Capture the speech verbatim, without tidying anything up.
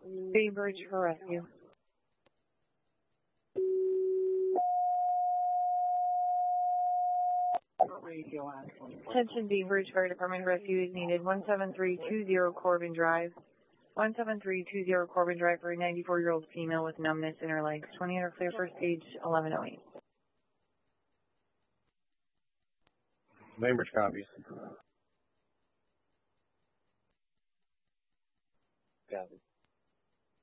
Bainbridge for rescue. Attention, Bainbridge Fire Department, rescue is needed. one seven three two zero Corbin Drive. one seven three two zero Corbin Drive for a ninety-four-year-old female with numbness in her legs. twenty under clear first stage, eleven oh eight. Bainbridge copies. Copy.